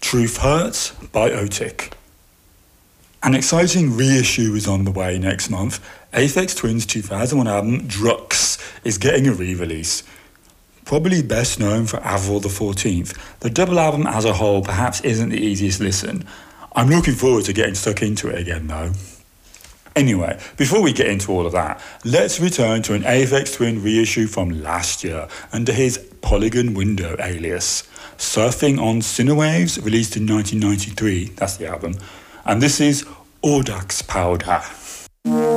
Truth Hurts by Otik. An exciting reissue is on the way next month. Aphex Twin's 2001 album, Drux, is getting a re-release. Probably best known for Avril the 14th, the double album as a whole perhaps isn't the easiest listen. I'm looking forward to getting stuck into it again though. Anyway, before we get into all of that, let's return to an Aphex Twin reissue from last year under his Polygon Window alias. Surfing on Cinewaves, released in 1993, that's the album, and this is Audax Powder.